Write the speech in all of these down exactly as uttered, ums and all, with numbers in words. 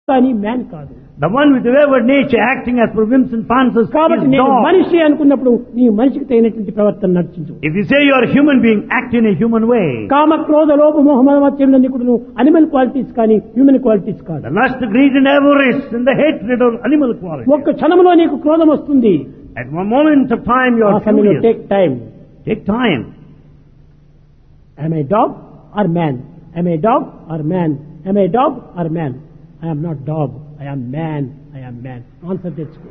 కానీ మ్యాన్ కాదు. The one with the wayward nature acting as per whims and fancies కాబట్టి is నేను dog. మనిషి అనుకున్నప్పుడు నీ మనిషికి తగినటువంటి ప్రవర్తన నడిచించు. If you say you are a human being, act in a human way. కామ క్రోధ లోభ మోహ మదమత్సర్యాలన్నీ కూడా అనిమల్ క్వాలిటీస్ కానీ హ్యూమన్ క్వాలిటీస్ కాదు. The lust, greed and avarice and the hatred of animal quality. ఒక్క క్షణంలో నీకు క్రోధం వస్తుంది. At one moment of time you ఆ are సమయంలో furious. Take time. Take time. Am I dog or man? Am I dog or man? Am I dog or man? I am not dog. I am man. I am man. Answer తెచ్చుకో.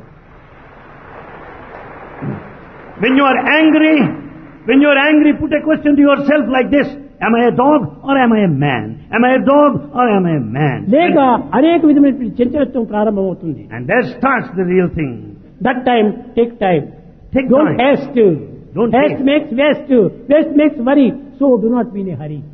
When you are angry, when you are angry, put a question to yourself like this: Am I a dog or am I a man? Am I a dog or am I a man? లేక అనేక విధమైనటువంటి చంచలత్వం ప్రారంభమవుతుంది. And there starts the real thing. That time, take time. Take Don't time. haste. Don't haste haste. makes waste. Waste makes worry. So do not be in a hurry.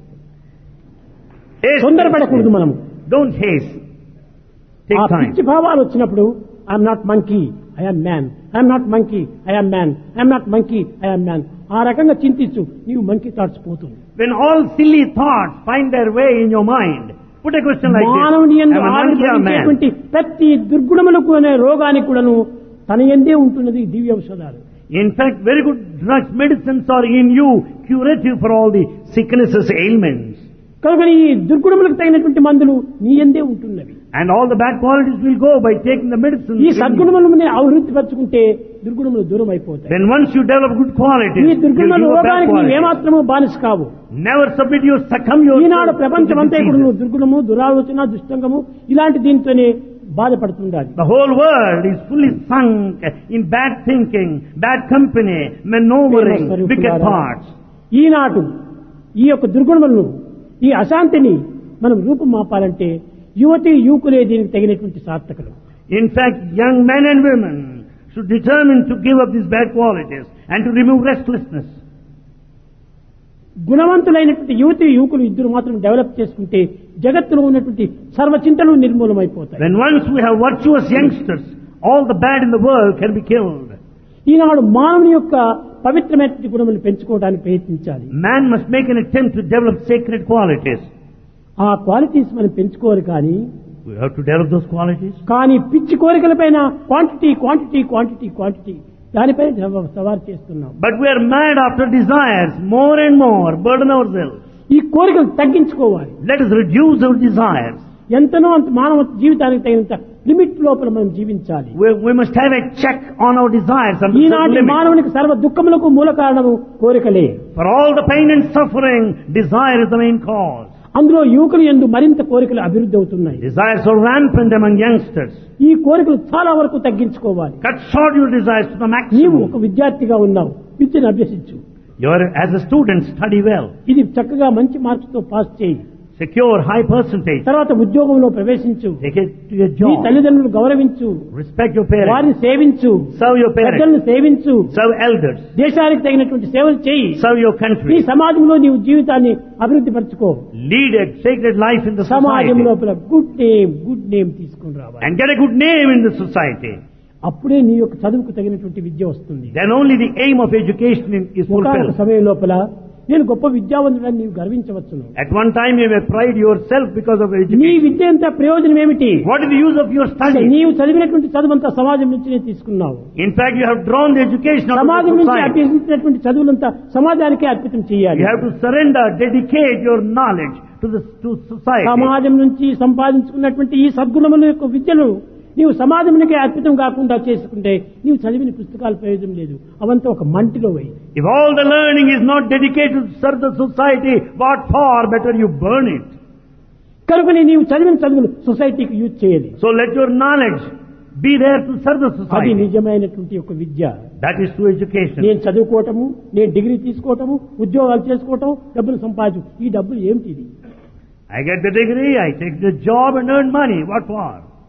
Haste. తొందరపడకూడదు మనము. Don't haste. ఆ Take time. పిచ్చి భావాలు వచ్చినప్పుడు I'm not monkey, I'm man. I'm not monkey, I'm man. I'm not monkey, I'm man. ఆ రకంగా చింతించు, నీవు monkey thoughts పోతుంది. When all silly thoughts find their way in your mind, put a question like this: మానవుని యందు Am I a monkey or man? ఆవిర్భవించేటువంటి ప్రతి దుర్గుణములకు అనే రోగానికి కూడాను తన యందే ఉంటున్నది దివ్య ఔషధాలు. In fact, very good drugs, medicines are in you, curative for all the sicknesses, ailments. కనుక ఈ దుర్గుణములకు తగినటువంటి మందులు నీ యందే ఉంటున్నవి. And all the bad qualities will go by taking the medicine. ఈ సద్గుణములను అభివృద్ధి పరచుకుంటే దుర్గుణములు దూరం అయిపోతాయి. Then once you develop good qualities, ఈ you దుర్గుణముల give up bad రోగానికి నువ్వు qualities. ఏమాత్రము బానిస కావు. Never submit you, succumb Eenadu yourself to ప్రపంచం అంతా the ఇప్పుడు diseases. నువ్వు దుర్గుణము, దురాలోచన, దుష్టంగము ఇలాంటి దీంతోనే బాధపడుతుండాలి. The whole world is fully sunk in bad thinking, bad company, maneuvering, wicked thoughts. ఈనాడు ఈ యొక్క దుర్గుణములను, ఈ అశాంతిని మనం రూపుమాపాలంటే యువతి యువకులే దీనికి తగినటువంటి సార్థకులు. In fact, young men and women should determine to give up these bad qualities and to remove restlessness. గుణవంతులైనటువంటి యువతి యువకులు ఇద్దరు మాత్రం డెవలప్ చేసుకుంటే జగత్తులో ఉన్నటువంటి సర్వచింతలు నిర్మూలమైపోతాయి. When once we have virtuous youngsters, all the bad in the world can be killed. ఈనాడు మానవుని యొక్క పవిత్రమైనటువంటి గుణములు పెంచుకోవడానికి ప్రయత్నించాలి. Man must make an attempt to develop sacred qualities. ఆ క్వాలిటీస్ మనం పెంచుకోవాలి కానీ We have to develop those qualities. కానీ పిచ్చి కోరికలపైన క్వాంటిటీ క్వాంటిటీ క్వాంటిటీ క్వాంటిటీ దానిపై సవారు చేస్తున్నాం. But we are mad after desires, more and more, burden ourselves. ఈ కోరికలు తగ్గించుకోవాలి. Let us reduce our desires. ఎంతనో అంత మానవ జీవితానికి తగినంత లిమిట్ లోపల మనం జీవించాలి. We, we must have a check on our desires and ఈనాటి మానవునికి సర్వ దుఃఖములకు మూల కారణము కోరికలే. For all the pain and suffering, desire is the main cause. అందులో యువకులు యందు మరింత కోరికలు అభివృద్ధి అవుతున్నాయి. Desires are rampant among youngsters. ఈ కోరికలు చాలా వరకు తగ్గించుకోవాలి. Cut short your desires to the నీవు maximum. ఒక విద్యార్థిగా ఉన్నావు, విద్యను అభ్యసించు. You are, as a student, study well. ఇది చక్కగా మంచి మార్క్స్ తో పాస్ చేయి. Secure high percentage. తర్వాత ఉద్యోగంలో ప్రవేశించు. Take it to your నీ job. తల్లిదండ్రులు గౌరవించు. Respect your parents. వారిని సేవించు. Serve your parents. పెద్దలను సేవించు. Serve elders. దేశానికి తగినటువంటి సేవలు చేయి. Serve your ఈ country. సమాజంలో నీవు జీవితాన్ని అభివృద్ధి పరచుకో. Lead a sacred life in the సమాజం society. లోపల గుడ్ నేమ్ గుడ్ నేమ్ తీసుకుని రావాలి. And get a good name in the society. అప్పుడే నీ యొక్క చదువుకు తగినటువంటి విద్య వస్తుంది. Then only the aim of education is ఒకనొక fulfilled. సమయం లోపల నేను గొప్ప విద్యావంతుడని నీవు గర్వించవచ్చును. At one time you may pride yourself because of నీ education. విద్య అంత ప్రయోజనం ఏమిటి? What is the use of your study? నీవు చదివినటువంటి చదువంతా సమాజం నుంచి తీసుకున్నావు. In fact, you have drawn the education out of సమాజం the నుంచి society. అభ్యసించినటువంటి చదువులంతా సమాజానికే అర్పితం చేయాలి. You have to surrender, dedicate your knowledge to the to society. సమాజం నుంచి సంపాదించుకున్నటువంటి ఈ సద్గుణముల యొక్క విద్యను నీవు సమాజానికే అర్పితం కాకుండా చేసుకుంటే నీవు చదివిన పుస్తకాల ప్రయోజనం లేదు. అవంతా ఒక మంటిలో పోయి. If all the learning is not dedicated to serve the society, what for? Better you burn it. కనుకని నీవు చదివిన చదువులు సొసైటీకి యూజ్ చేయాలి. So let your knowledge be there to serve the అది society. నిజమైనటువంటి ఒక విద్య. That is true education. నేను చదువుకోవటము, నేను డిగ్రీ తీసుకోవటము, ఉద్యోగాలు చేసుకోవటం, డబ్బులు సంపాదించు, ఈ డబ్బులు ఏమిటి? I get the degree, I take the job and earn money. What for?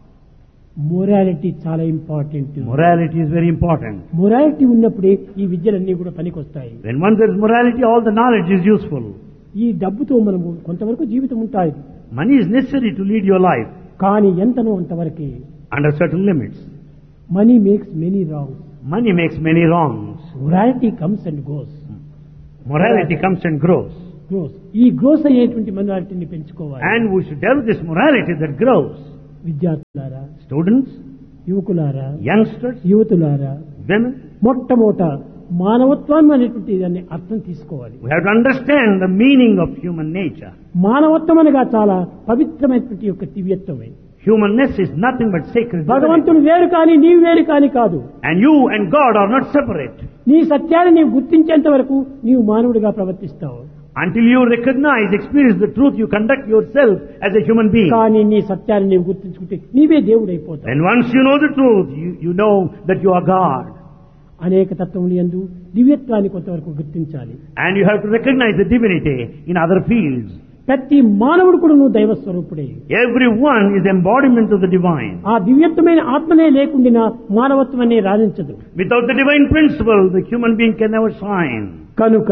Morality చాలా important. Morality is very important. Morality ఉన్నప్పుడే ఈ విద్యలన్నీ కూడా పనికొస్తాయి. When once there is morality, all the knowledge is useful. ఈ డబ్బుతో మనము కొంతవరకు జీవితం ఉంటాయి. Money is necessary to lead your life కానీ ఎంతనో అంతవరకే. under certain limits. Money makes many wrongs. Money makes many wrongs. Morality comes and goes. Morality comes and grows. Gross ఈ గ్రోస్ అయ్యేటువంటి మొరాలిటీని పెంచుకోవాలి. And we should develop this morality that grows. విద్యార్థులారా, Students, యువకులారా, youngsters, యువతులారా, women, మొట్టమొదట మానవత్వం అనేటువంటి దాన్ని అర్థం తీసుకోవాలి. we have to understand the meaning of human nature. మానవత్వం అనగా చాలా పవిత్రమైనటువంటి యొక్క దివ్యత్వమే. Humanness is nothing but sacred. భగవంతుడు వేరు కానీ నీవు వేరు కానీ కాదు. And you and God are not separate. నీ సత్యాన్ని నీవు గుర్తించేంత వరకు నీవు మానవుడిగా ప్రవర్తిస్తావు. Until you recognize, experience the truth, you conduct yourself as a human being. కానీ నీ సత్యాన్ని నీవు గుర్తించుకుంటే నీవే దేవుడైపోతావు. And once you know the truth, you, you know that you are God. అనేక తత్వములు యందు దివ్యత్వాన్ని కొంతవరకు గుర్తించాలి. And you have to recognize the divinity in other fields. ప్రతి మానవుడు కూడా నువ్వు దైవ స్వరూపుడే. Everyone is embodiment of the divine. ఆ దివ్యత్వమైన ఆత్మనే లేకుండా మానవత్వం అనే రాణించదు. Without the divine principle, the human being can never shine. కనుక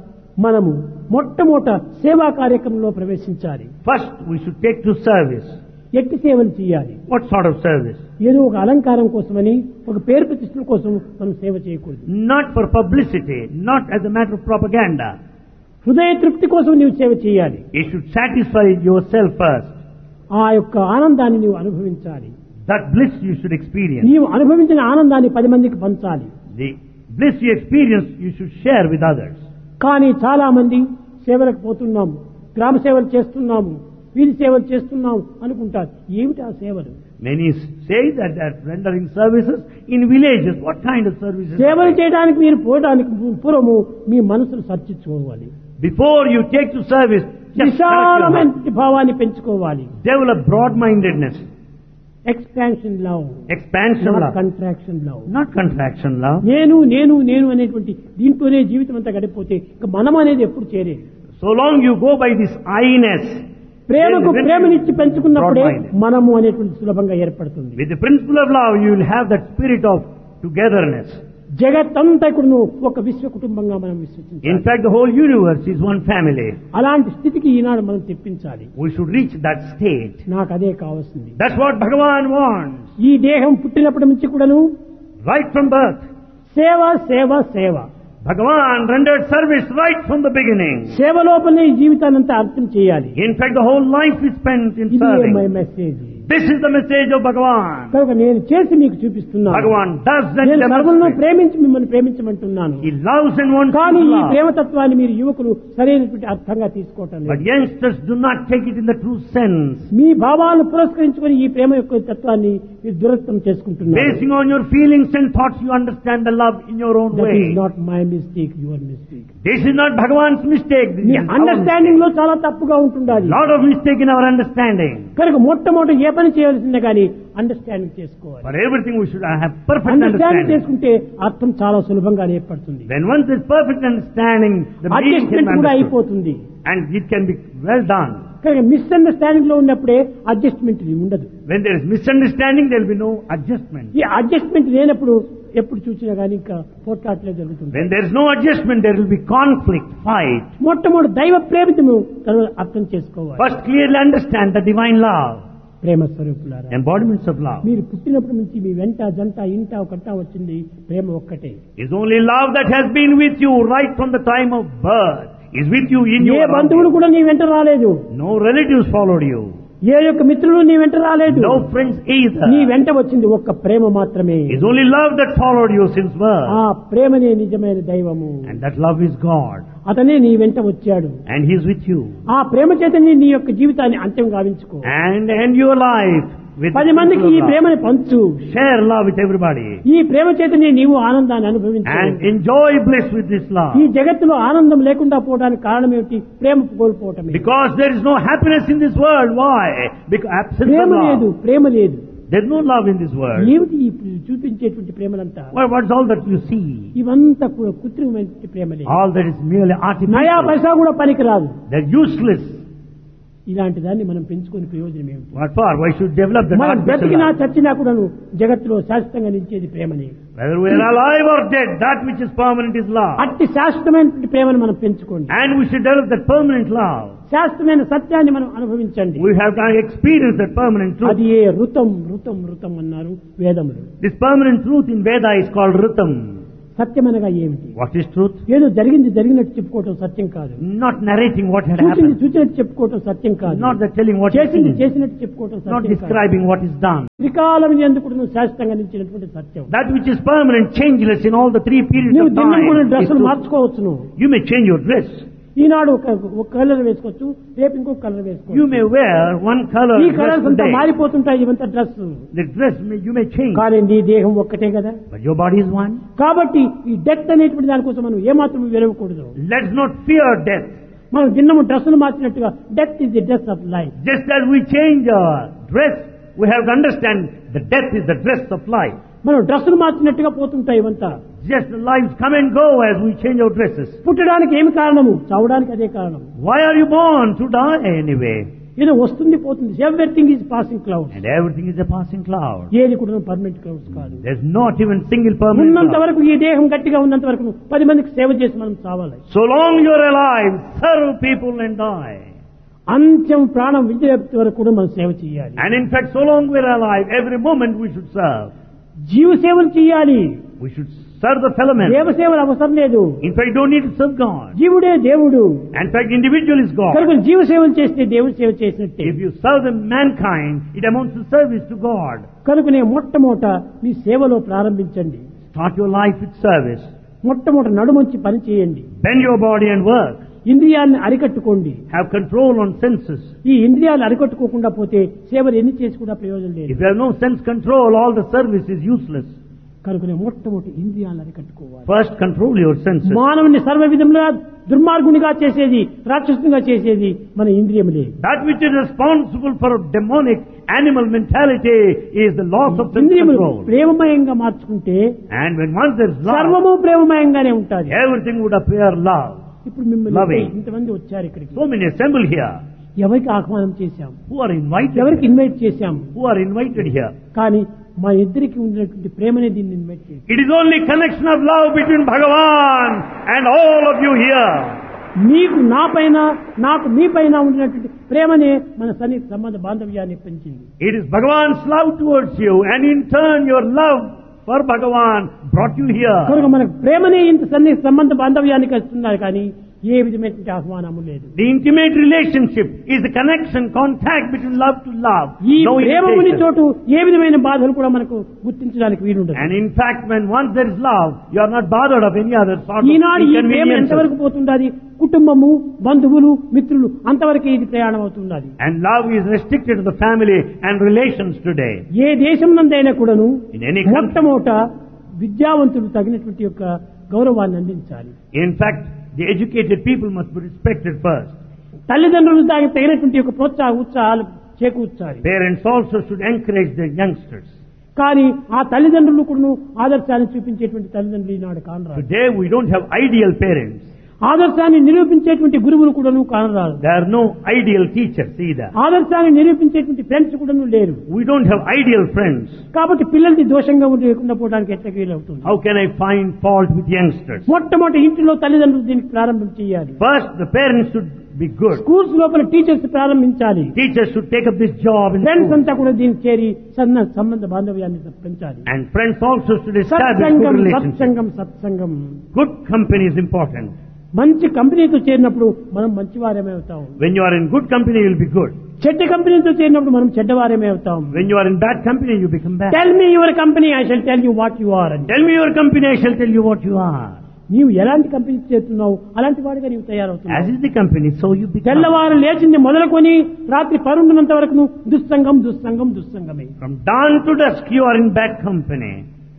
మనము మొట్టమొదట సేవా కార్యక్రమంలో ప్రవేశించాలి. First, we should take to service. ఎట్టి సేవలు చేయాలి. What sort of service? ఏదో ఒక అలంకారం కోసమని, ఒక పేరు ప్రతిష్టల కోసం మనం సేవ చేయకూడదు. Not for publicity, not as a matter of propaganda. హృదయ తృప్తి కోసం నీవు సేవ చేయాలి. You should satisfy yourself first. ఆ యొక్క ఆనందాన్ని నీవు అనుభవించాలి. That bliss you should experience. నీవు అనుభవించిన ఆనందాన్ని పది మందికి పంచాలి. The bliss you experience, you should share with others. కానీ చాలా మంది సేవలకు పోతున్నాము, గ్రామ సేవలు చేస్తున్నాము, వీధి సేవలు చేస్తున్నాము అనుకుంటారు. ఏమిటి ఆ సేవలు? Many say that they are rendering services in villages. What kind of services? సేవలు చేయడానికి మీరు పోవడానికి పూర్వము మీ మనసును సర్చించుకోవాలి. Before you take to service, just విశాలమైన భావాన్ని పెంచుకోవాలి. develop broad-mindedness. Expansion love, Expansion love. Contraction love. Not contraction love. నేను నేను నేను అనేటువంటి దీంట్లోనే జీవితం అంతా గడిపోతే ఇక మనం అనేది ఎప్పుడు చేరేది? So long you go by this I-ness, ప్రేమకు ప్రేమనిచ్చి పెంచుకున్నప్పుడే మనము అనేటువంటి సులభంగా ఏర్పడుతుంది. with the principle of love, you will have that spirit of togetherness. జగత్తంతా కూడా ఒక విశ్వ కుటుంబంగా మనం విశ్వసించాలి. In fact, the whole universe is one family. అలాంటి స్థితికి ఈనాడు మనం తెప్పించాలి. We should reach that state. నాకు అదే కావాల్సింది. That's what Bhagavan wants. ఈ దేహం పుట్టినప్పటి నుంచి కూడాను Right from birth, సేవ సేవ సేవ. Bhagavan rendered service right from the beginning. సేవ లోపలనే ఈ జీవితాన్ని అంతా అర్థం చేయాలి. In fact, the whole life is spent in ఇది serving. My message. This is the message of Bhagavan. కనుక నేను చేసి మీకు చూపిస్తున్నాను. Bhagavan does that నేను సర్వులను demonstrate. ప్రేమించి మిమ్మల్ని ప్రేమించమంటున్నాను. He loves and wants కానీ to ఈ love. ప్రేమతత్వాన్ని మీరు యువకులు సరైనటువంటి అర్థంగా తీసుకోవటం But లేదు. youngsters do not take it in the true sense. మీ భావాలను పురస్కరించుకొని ఈ ప్రేమ యొక్క తత్వాన్ని మీరు దురర్థం చేసుకుంటున్నారు. Basing on your feelings and thoughts, you understand the love in your own that is way. Not my mistake, your mistake. This is not Bhagavan's mistake. This me is our understanding mistake. లో చాలా తప్పుగా ఉంటుండాలి. Lot of mistake in our understanding. కనుక మొట్టమొదటి ఏ పని చేయాల్సిందే కానీ understanding చేసుకోవాలి. For everything we should have perfect understanding understanding. చేసుకుంటే అర్థం చాలా సులభంగా ఏర్పడుతుంది. When once there's perfect understanding, the meaning can adjustment be కూడా understood. అయిపోతుంది. And it can be well done. కనుక మిస్అండర్స్టాండింగ్ లో ఉన్నప్పుడే అడ్జస్ట్మెంట్ ఉండదు. When there is misunderstanding, there will be no adjustment. ఈ అడ్జస్ట్మెంట్ లేనప్పుడు ఎప్పుడు చూసినా కానీ ఇంకా పోట్లాట్లే జరుగుతుంది. When there is no adjustment, there will be conflict, fight. మొట్టమొదటి దైవ ప్రేమితము అర్థం చేసుకోవాలి. First, clearly understand the divine love, ప్రేమ స్వరూపులారా, embodiments of love. మీరు పుట్టినప్పటి నుంచి మీ వెంట జంట ఇంట ఒకట వచ్చింది ప్రేమ ఒక్కటే. It's only love that has been with you right from the time of birth. Is with you in A your బంధువులు కూడా నీ వెంట రాలేదు. No relatives followed you. ఏ యొక్క మిత్రులు నీ వెంట రాలేదు. No friends either. నీ వెంట వచ్చింది ఒక్క ప్రేమ మాత్రమే. It's only love that followed you since birth. ఆ ప్రేమనే నిజమైన దైవము. And that love is God. అతనే నీ వెంట వచ్చాడు. And He is with you. ఆ ప్రేమ చేతనే నీ యొక్క జీవితాన్ని అంత్యం గావించుకో. And end your life with పది మందికి ఈ love. ప్రేమని పంచు. Share love with everybody. ఈ ప్రేమ చేతనే నీవు ఆనందాన్ని అనుభవించు. And enjoy bliss with this love. ఈ జగత్తులో ఆనందం లేకుండా పోవడానికి కారణం ఏమిటి? ప్రేమ కోల్పోవటమే. Because there is no happiness in this world. Why? Because absence of ప్రేమ లేదు, love. ప్రేమ లేదు. There is no love in this world. ఏమిటి ఈ చూపించేటువంటి ప్రేమలంతా? What what is all that you see? ఇవంతా కూడా కృత్రిమమైన ప్రేమలే. All that is merely నయా artificial. పైసా కూడా పనికిరాదు. They're useless. ఇలాంటి దాన్ని మనం పెంచుకునే ప్రయోజనం ఏమిటి? What for? Why should develop the మనం artificial బ్రతికినా love? చచ్చినా కూడాను జగత్తులో శాశ్వతంగా నిలిచేది ప్రేమని. Whether we are alive or dead, that which is permanent is love. అట్టి శాశ్వతమైన ప్రేమను మనం పెంచుకోండి. And we should develop that permanent love. శాశ్వతమైన సత్యాన్ని మనం అనుభవించండి. We have to experience that permanent truth. అది ఏ ఋతం ఋతం ఋతం అన్నారు వేదములు. This permanent truth in Veda is called Ritam. సత్యమనగా ఏమిటి? What is truth? ఏదో జరిగింది జరిగినట్టు చెప్పుకోవటం సత్యం కాదు. Not narrating what had చూసింది happened. చూసినట్టు చెప్పుకోవటం సత్యం కాదు. Not the telling what is చేసింది seen. చేసినట్టు చెప్పుకోవటం Not సత్యం కాదు. describing what is done. త్రికాలం ఎందుకు నువ్వు శాశ్వతంగా నిలిచినటువంటి సత్యం. That which is permanent, changeless in all the three periods నువ్వు of దినం కూడా time. is డ్రెస్సులు truth. మార్చుకోవచ్చు. నువ్వు You may change your dress. ఈనాడు ఒక ఒక కలర్ వేసుకోవచ్చు, రేపు ఇంకొక కలర్ You వేసుకోవచ్చు. may wear one color ఈ dress కలర్స్ అంతా today. మారిపోతుంటాయి ఇవంతా dress. The dress may, you may change. కానీ నీ దేహం ఒక్కటే కదా. But your body is one. కాబట్టి ఈ డెత్ అనేటువంటి దానికోసం మనం ఏమాత్రం వెరవకూడదు. Let's not fear death. మనం దిన్నము డ్రెస్సులు మార్చినట్టుగా death is the death of life. Just as we change our dress, we have to understand the death is the dress of life. మనం డ్రెస్సులు మార్చినట్టుగా పోతుంటాయి ఇవంతా. Just the lives come and go as we change our dresses. పుట్టడానికి ఏమి కారణము? చావడానికి అదే కారణం. Why are you born? To die anyway. ఏదో వస్తుంది పోతుంది. Everything is passing clouds. And everything is a passing cloud. ఏది కూడా పర్మనెంట్ క్లౌడ్స్ కాదు. There's not even single permanent ఉన్నంత cloud. వరకు ఈ దేహం గట్టిగా ఉన్నంత వరకు పది మందికి సేవ చేసి మనం చావాలి. So long you're alive, serve people and die. అంత్యం ప్రాణం విడిచేంత వరకు కూడా మనం సేవ చేయాలి. And in fact, so long we're alive, every moment we should serve. జీవ సేవలు చేయాలి. We should serve the fellow man. దేవ సేవలు అవసరం లేదు. In fact, you don't need to serve God. జీవుడే దేవుడు. In fact, individual is God. కనుక జీవ సేవలు చేస్తే దేవుడి సేవ చేసినట్టే. If you serve the mankind, it amounts to service to God. కనుకనే మొట్టమొదట మీ సేవలో ప్రారంభించండి. Start your life with service. మొట్టమొదట నడుమంచి పని చేయండి. Bend your body and work. ఇంద్రియాన్ని అరికట్టుకోండి. Have control on senses. ఈ ఇంద్రియాలు అరికట్టుకోకుండా పోతే సేవలు ఎన్ని చేసి కూడా ప్రయోజనం లేదు. If you have no sense control, all the service is useless. కనుకనే మొట్టమొదటి ఇంద్రియాలను అరికట్టుకోవాలి. First, control your senses. మానవుని సర్వ విధంగా దుర్మార్గునిగా చేసేది, రాక్షసునిగా చేసేది మన ఇంద్రియములే. That which is responsible for demonic animal mentality is the loss of sense ఇంద్రియములు control. ప్రేమమయంగా మార్చుకుంటే And when once there is love, సర్వము ప్రేమమయంగానే ఉంటుంది. everything would appear love. ఇప్పుడు మిమ్మల్ని Loving. ఇంతమంది వచ్చారు ఇక్కడికి. So many assemble here. ఎవరికి ఆహ్వానం చేశాం? Who are invited ఎవరికి here? ఇన్వైట్ చేశాం? Who are invited here? కానీ మా ఇద్దరికి ఉన్నటువంటి ప్రేమనే దీన్ని ఇన్వైట్ చేశాం. It is only connection of love between Bhagavan and all of you here. మీకు నా పైన నాకు మీ పైన ఉన్నటువంటి ప్రేమనే మన సన్నిహిత సంబంధ బాంధవ్యాన్ని పెంచింది. It is Bhagavan's love towards you, and in turn your love for Bhagavan brought you here. కనుక మనకు ప్రేమనే ఇంత సన్నిహిత సంబంధ బాంధవ్యానికి వస్తున్నారు కానీ ఏ విధమైనటువంటి ఆహ్వానము లేదు. The intimate relationship is the connection, contact between love to love. ఈ No ప్రేమ ఉని irritation. చోటు ఏ విధమైన బాధలు కూడా మనకు గుర్తించడానికి వీలుండదు. And in fact, when once there is love, you are not bothered of any other sort of ఈనాడు ఈ ప్రేమ inconveniences. ఎంతవరకు పోతుండాలి? కుటుంబము, బంధువులు, మిత్రులు అంతవరకు ఇది ప్రయాణం అవుతున్నది. And love is restricted to the family and relations today. ఏ దేశం నందైనా కూడాను In any country. మొట్టమొదట విద్యావంతులు తగినటువంటి యొక్క గౌరవాన్ని అందించాలి. In fact, the educated people must be respected first. తల్లిదండ్రులు దానికి తగినటువంటి యొక్క ప్రోత్సాహ ఉత్సాహాలు చేకూర్చాలి. Parents also should encourage their youngsters. కానీ ఆ తల్లిదండ్రులు కూడా ఆదర్శాన్ని చూపించేటువంటి తల్లిదండ్రులు ఈనాడు కానరాదు. Today we don't have ideal parents. ఆదర్శాన్ని నిరూపించేటువంటి గురువులు కూడాను కానరాదు. There are no ideal teachers either. ఆదర్శాన్ని నిరూపించేటువంటి friends కూడాను లేరు. We don't have ideal friends. కాబట్టి పిల్లల్ని దోషంగా లేకుండా పోవడానికి ఎట్లా వీలవుతుంది? How can I find fault with youngsters? మొట్టమొదటి ఇంటిలో తల్లిదండ్రులు దీనికి ప్రారంభం చేయాలి. First, the parents should be good. Schools లోపల టీచర్స్ ప్రారంభించాలి. Teachers should take up this job in friends school. అంతా కూడా దీనికి చేరి సన్న సంబంధ బాంధవ్యాన్ని పెంచాలి. And friends also should establish good సత్సంగం relationships. సత్సంగం సత్సంగం. Good company is important. మంచి కంపెనీతో చేరినప్పుడు మనం మంచివారమే అవుతాం. When you are in good company, you will be good. చెడ్డ కంపెనీతో చేరినప్పుడు మనం చెడ్డవారమే అవుతాం. When you are in bad company, you become bad. Tell me your company, I shall tell you what you are అని. Tell me your company, I shall tell you what you are. నీవు ఎలాంటి company చేస్తున్నావు అలాంటి వాడిగా నీవు As తయారవుతున్నావు. is the company, so you become. తెల్లవారు లేచింది మొదలుకొని రాత్రి పరుండునంత వరకు దుస్సంగం దుస్సంగం దుస్సంగమే. From dawn to dusk, you are in bad company.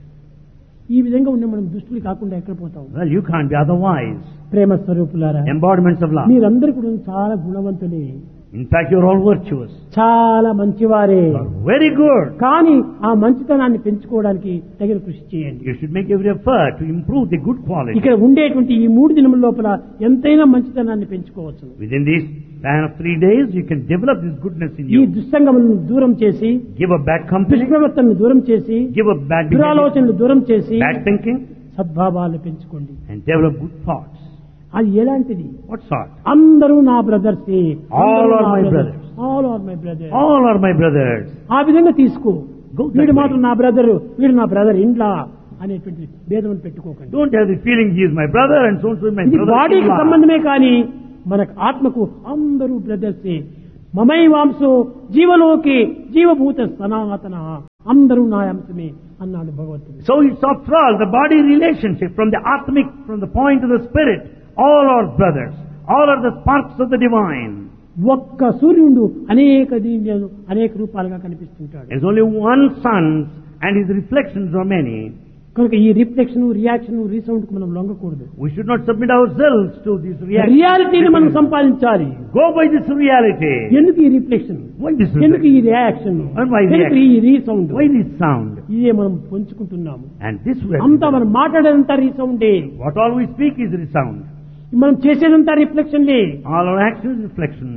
ఈ విధంగా ఉన్న మనం దుష్టులు కాకుండా ఎక్కడ పోతాం? Well, you can't be otherwise. ప్రేమ స్వరూపులారా, Embodiments of love. మీరందరూ కూడా చాలా గుణవంతులే, In fact, you're all virtuous. చాలా మంచివారే. You're very good. కానీ ఆ మంచితనాన్ని పెంచుకోవడానికి తగిన కృషి చేయండి. You should make every effort to improve the good quality. ఇక్కడ ఉండేటువంటి ఈ మూడు దినముల లోపల ఎంతైనా మంచితనాన్ని పెంచుకోవచ్చు. Within this span of three days, you can develop this goodness in ఈ you. దుస్సంగములను దూరం చేసి, Give up bad company. దుష్ప్రవర్తనను దూరం చేసి, Give up bad behavior, దురాలోచనలు దూరం చేసి bad thinking, సద్భావాలు పెంచుకోండి. and develop good thoughts. అది ఎలాంటిది? What sort? అందరూ నా బ్రదర్సే. All are my brothers. All are my brother. All are my brothers. ఆ విధంగా తీసుకో. Go that వీడు way. మాత్రం నా బ్రదర్, వీడు నా బ్రదర్ ఇండ్లా అనేటువంటి భేదం పెట్టుకోకండి. Don't have the feeling he is my brother and so and so is my ఇది brother. బాడీకి సంబంధమే కానీ మనకు ఆత్మకు అందరూ బ్రదర్సే. మమైవాంసో జీవలోకి జీవభూత సనాతన, అందరూ నా అంశమే అన్నాడు భగవంతుడు. So it's after all the body relationship from the atmic, from the point of the spirit, all are brothers, all are the sparks of the divine. ఒక్క సూర్యుడు అనేక దీనిలో అనేక రూపాలుగా కనిపిస్తుంటాడు. There's only one sun and his reflections are many. కనుక ఈ reflection, reaction, resound కు మనం లొంగకూడదు. We should not submit ourselves to this reaction. రియాలిటీని మనం సంపాదించాలి. Go by this reality. ఎందుకు ఈ రిఫ్లెక్షన్, Why this ఎందుకు reflection? ఈ రియాక్షన్, And why ఎందుకు reaction? ఈ రీసౌండ్, Why this sound? ఇదే మనం పంచుకుంటున్నాము. And this way, అంతా మనం మాట్లాడేదంతా రీసౌండే, what all we speak is resound. మనం చేసేదంతా రిఫ్లెక్షన్లే. All our actions is reflection.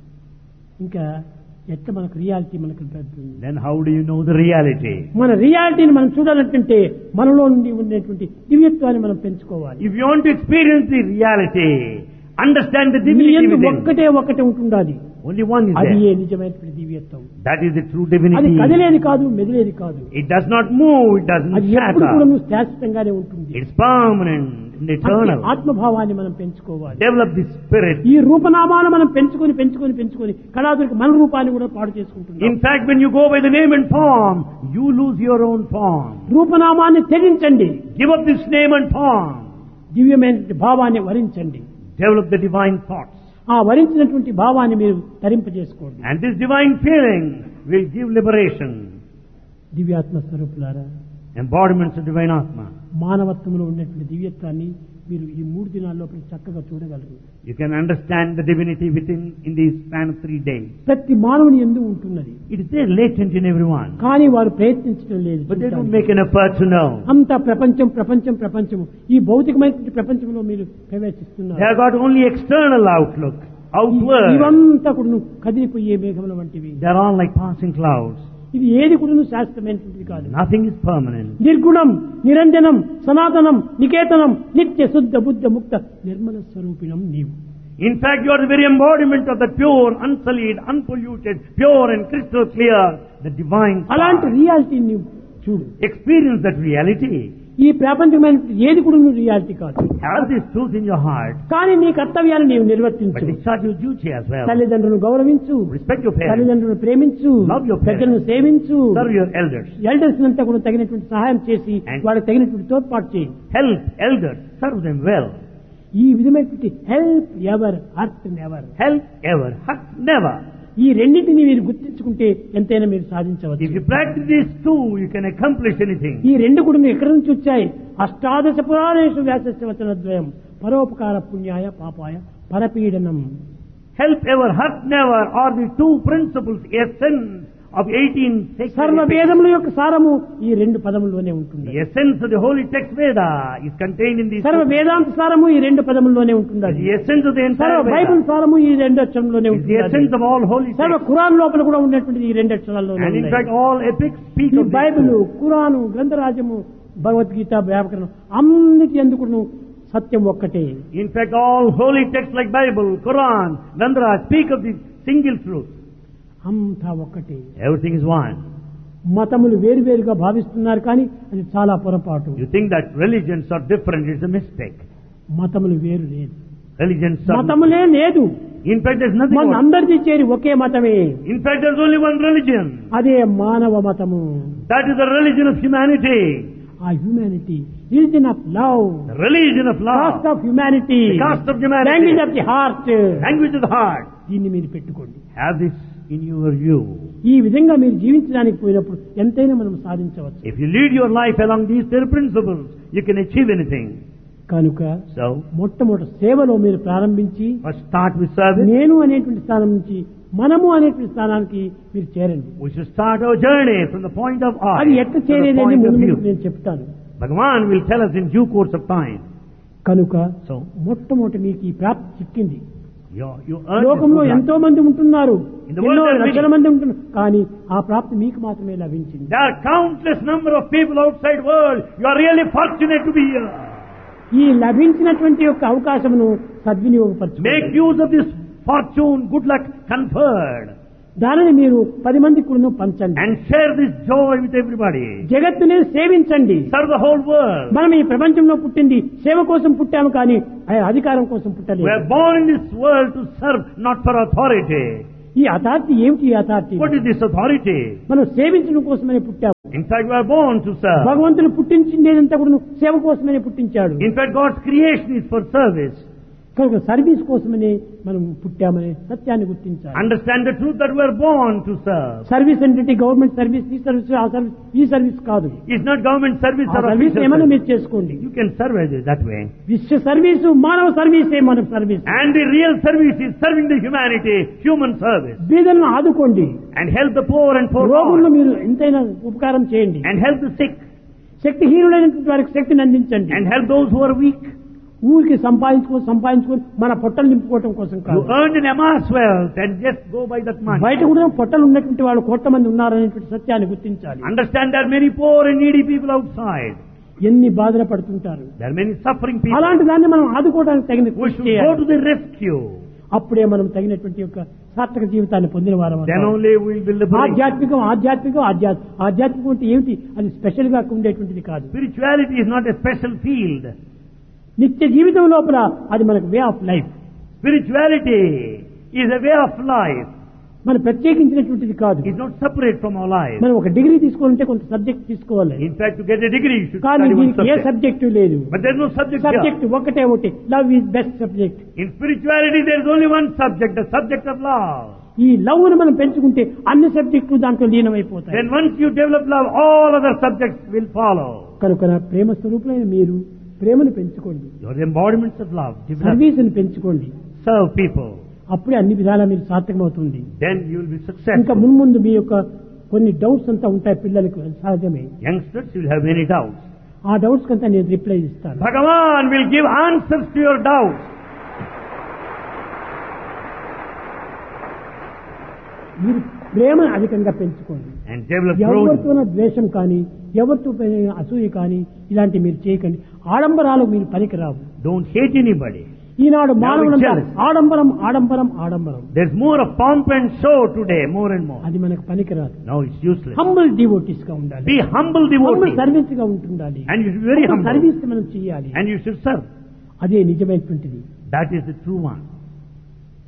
ఇంకా ఎట్లా మనకు రియాలిటీ మనకు దొరుకుతుంది? Then how do you know the reality? మన రియాలిటీని మనం చూడాలంటే మనలో నుండి ఉండేటువంటి దివ్యత్వాన్ని మనం పెంచుకోవాలి. If you want to experience the reality, understand the నీ divinity యందు within. ఒక్కటే ఒకటి ఉంటుండాలి. Only one is అది there. ఏ నిజమైనటువంటి దివ్యత్వం. That is the true అది divinity. కదిలేది కాదు, మెదిలేది కాదు. It does not move, it doesn't అది ఎప్పుడు కూడా shatter. నువ్వు శాశ్వతంగానే ఉంటుంది. It's permanent and అట్టి eternal. ఆత్మభావాన్ని మనం పెంచుకోవాలి. Develop this spirit. ఈ రూపనామాలు మనం పెంచుకొని పెంచుకొని పెంచుకొని కళాదురికి మన రూపాన్ని కూడా పాడు చేసుకుంటున్నాం. In fact, when you go by the name and form, you lose your own form. రూపనామాన్ని త్యజించండి, Give up this name and form. దివ్యమైన భావాన్ని వరించండి. Develop the divine thoughts. ఆ వరించినటువంటి భావాన్ని మీరు తరింపజేసుకోండి. And this divine feeling will give liberation. దివ్యాత్మ స్వరూపులారా, Embodiments of divine Atma. మానవత్వంలో ఉన్నటువంటి దివ్యత్వాన్ని మీరు ఈ మూడు దినాల్లో చక్కగా చూడగలరు. You can understand the divinity within in the span of three days. ప్రతి మానవుని యందు ఉంటున్నది, It is there latent in everyone. కానీ వారు ప్రయత్నించడం లేదు. But they don't make an effort to know. అంత ప్రపంచం ప్రపంచం ప్రపంచం ఈ భౌతికమైనటువంటి ప్రపంచంలో మీరు ప్రవేశిస్తున్నారు. They have got only external outlook, outward. ఇవంతా కూడా కదిలిపోయే మేఘముల వంటివి. They are all like passing clouds. ఇది ఏది కూడా శాశ్వతమైనటువంటిది కాదు. Nothing is permanent. నిర్గుణం, నిరంజనం, సనాతనం, నికేతనం, నిత్య శుద్ధ బుద్ధ ముక్త నిర్మల స్వరూపిణం నీవు. In fact, you are the very embodiment of the pure, unsullied, unpolluted, pure and crystal clear, the divine అలాంటి spark. రియాలిటీని నీవు చూడు. Experience that reality. ఈ ప్రాపంచమైన ఏది కూడా నువ్వు రియాలిటీ కాదు. Have this truth in your heart. కానీ నీ కర్తవ్యాన్ని నీవు But నిర్వర్తించు. discharge your duty as well. తల్లిదండ్రులను గౌరవించు, Respect your parents. తల్లిదండ్రులను ప్రేమించు, Love your parents. పెద్దలను సేవించు, Serve your elders. ఎల్డర్స్ అంతా కూడా తగినటువంటి సహాయం చేసి And- వాళ్ళకి తగినటువంటి తోడ్పాటు చేయి. Help elders. Serve them well. ఈ విధమైనటువంటి help ever hurt never, Help ever. Hurt never. ఈ రెండింటిని మీరు గుర్తించుకుంటే ఎంతైనా మీరు సాధించవచ్చు. If you practice these two, you can accomplish anything. ఈ రెండు కూడా మీరు ఎక్కడి నుంచి వచ్చాయి? అష్టాదశ పురాణేషు వ్యాసస్య వచనద్వయం పరోపకార పుణ్యాయ పాపాయ పరపీడనం. Help ever, hurt never are the two principles, essence of eighteen sacred సర్వ epics. వేదముల యొక్క సారము ఈ రెండు పదముల్లోనే ఉంటుంది. The essence of the holy text Veda is contained in these సర్వ two. వేదాంత సారము ఈ రెండు పదముల్లోనే ఉంటుంది. The essence of the సర్వ entire బైబిల్ Veda సారము ఈ రెండు అక్షరంలోనే is the ఉంటుంది. essence of all holy సర్వ texts. ఖురాన్ లోపల కూడా ఉన్నటువంటి ఈ రెండు అక్షరాల్లోనే And in ఉన్నాయి. fact, all epics speak ఈ of these Bible, two. Quran, గ్రంథరాజము, Bhagavad Gita, వ్యాకరణం అన్నిటి ఎందుకు సత్యం ఒక్కటే. In fact, all holy texts like Bible, Quran, Nandra speak of the single truth. అంతా ఒక్కటే. Everything is one. మతములు వేరువేరుగా భావిస్తున్నారు కానీ అది చాలా పొరపాటు. You think that religions are different, it's a mistake. మతములు వేరు లేదు, Religions are... మతములే లేదు. In fact, there's nothing... మన about- అందరిది చేరి ఒకే మతమే, In fact, there's only one religion. అదే మానవ మతము. That is the religion of humanity. ఆ humanity, religion of love, The religion of cost love. Of humanity, The caste of humanity. Language of the heart. Language of the heart. దీన్ని మీరు పెట్టుకోండి. Have this in your view. ఈ విధంగా మీరు జీవించడానికి పోయినప్పుడు ఎంతైనా మనం సాధించవచ్చు. If you lead your life along these three principles, you can achieve anything. కనుక So, మొట్టమొదటి సేవలో మీరు ప్రారంభించి first start with service. నేను అనేటువంటి స్థానం నుంచి మనము అనేటువంటి స్థానానికి మీరు చేరండి. We should start our journey from the point of I అది ఎట్లా to the చేరేది అని point of ముందు you. నేను చెప్తాను. Bhagavan will tell us in due course of time. కనుక So, మొట్టమొదటి మీకు ఈ ప్రాప్తి చిక్కింది. you, you earn లోకంలో this ఎంతో మంది ఉంటున్నారు, In the world ఎన్నో there are many. లక్షల మంది ఉంటున్నారు, కానీ ఆ ప్రాప్తి మీకు మాత్రమే లభించింది. There are countless number of people outside world. You are really fortunate to be here. ఈ లభించినటువంటి యొక్క అవకాశమును Make సద్వినియోగపరచుకోండి. use of this fortune, good luck conferred. దానిని మీరు పది మందికి కూడా పంచండి. And share this joy with everybody. జగత్తునే సేవించండి. Serve the whole world. మనం ఈ ప్రపంచంలో పుట్టింది సేవ కోసం పుట్టాము కానీ అధికారం కోసం పుట్టలేదు. We are born in this world to serve, not for authority. ఈ అథారిటీ ఏమిటి? ఈ authority What is this authority? మనం సేవించడం కోసమనే పుట్టాము. In fact, we are born to serve. భగవంతుడు పుట్టించిందేదంతా కూడా సేవ కోసమనే పుట్టించాడు. In fact, God's creation is for service. కనుక సర్వీస్ కోసమనే మనం పుట్టామనే సత్యాన్ని గుర్తించాలి. Understand the truth that we are born to serve. Service అంటే గవర్నమెంట్ సర్వీస్, ఈ సర్వీస్, ఆ సర్వీస్, ఈ సర్వీస్ కాదు. It's not government service or service official ఏమైనా service. మీరు చేసుకోండి. You can serve it that way. విశ్వ సర్వీసు మానవ సర్వీసే మన service. And the real service is serving the humanity, human service. బీదలను ఆదుకోండి. And help the poor and poor. రోగులను మీరు ఎంతైనా ఉపకారం చేయండి. And help the sick. శక్తిహీనులైనటువంటి వారికి శక్తిని అందించండి. And help those who are weak. ఊరికి సంపాదించుకో సంపాదించుకొని మన పొట్టలు నింపుకోవటం కోసం You కాదు. earned an amass wealth and just go by that money. బయట కూడా పొట్టలు ఉన్నటువంటి వాళ్ళు కోట్ల మంది ఉన్నారనేటువంటి సత్యాన్ని గుర్తించాలి. Understand there are many poor and needy people outside. ఎన్ని బాధలు పడుతుంటారు. There are many suffering people. అలాంటి దాన్ని మనం ఆదుకోవడానికి తగిన We కృషి should go చేయాలి. to the rescue. అప్పుడే మనం తగినటువంటి యొక్క సార్థక జీవితాన్ని పొందిన వారం Then అవుతాం. only we will liberate. ఆధ్యాత్మికం ఆధ్యాత్మికం ఆధ్యాత్మికం ఆధ్యాత్మికం అంటే ఏమిటి? అది స్పెషల్ గా ఉండేటువంటిది కాదు. Spirituality is not a special field. నిత్య జీవితం లోపల అది మనకు way of life. Spirituality is a way of life. మనం ప్రత్యేకించినటువంటిది కాదు. It's not separate from our life. మనం ఒక డిగ్రీ తీసుకోవాలంటే కొంత సబ్జెక్ట్ తీసుకోవాలి. In fact, to get a degree, you should కానీ study one దీనికి ఏ subject. సబ్జెక్టు లేదు. But there's no subject here. Subject ఒకటే ఒకటి. Love is best subject. In spirituality, there's only one subject, the subject of love. ఈ love ను మనం పెంచుకుంటే అన్ని సబ్జెక్టులు దాంట్లో లీనమైపోతాయి. Then once you develop love, all other subjects will follow. కనుక ప్రేమ స్వరూపులైన మీరు ప్రేమను పెంచుకోండి. You're the embodiments of love. Develop. సర్వీసును పెంచుకోండి. Serve people. అప్పుడే అన్ని విధాలా మీరు సార్థకమవుతుంది. Then you will be ఇంకా successful. మున్ముందు మీ యొక్క కొన్ని డౌట్స్ అంతా ఉంటాయి పిల్లలకు, అది సహజమే. Youngsters, you will have many doubts. ఆ డౌట్స్ కంతా నేను రిప్లై ఇస్తాను. Bhagavan will give answers to your doubts. మీరు ప్రేమను అధికంగా పెంచుకోండి. And develop ఎవరితో growth. ద్వేషం కానీ ఎవరితో అసూయ కానీ ఇలాంటి మీరు చేయకండి. ఆడంబరాలు మీరు పనికిరావు. Don't hate anybody. ఈనాడు మానవులంతా jealous. ఆడంబరం ఆడంబరం ఆడంబరం. There's more of pomp and show today, more and more. అది మనకు పనికిరాదు. No, it's useless. Humble devotees గా ఉండాలి. Be humble humble devotee. Service గా ఉంటుండాలి. And you should be very humble. Service మనం చేయాలి. And you should serve. అదే నిజమైనటువంటిది. That is the true one.